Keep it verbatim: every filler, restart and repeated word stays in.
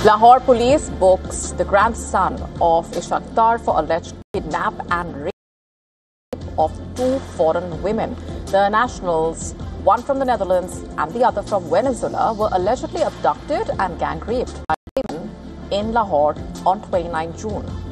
Lahore police books the grandson of Ishaq Dar for alleged kidnap and rape of two foreign women. The nationals, one from the Netherlands and the other from Venezuela, were allegedly abducted and gang raped by women in Lahore on the twenty-ninth of June.